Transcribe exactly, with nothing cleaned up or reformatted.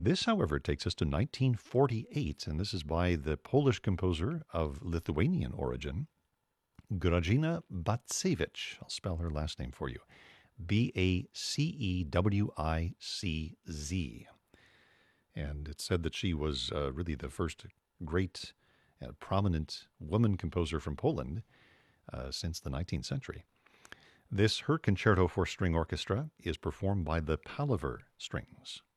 This, however, takes us to nineteen forty-eight, and this is by the Polish composer of Lithuanian origin, Grażyna Bacewicz. I'll spell her last name for you. B A C E W I C Z. And it's said that she was uh, really the first great, uh, prominent woman composer from Poland uh, since the nineteenth century. This, her concerto for string orchestra, is performed by the Palaver Strings.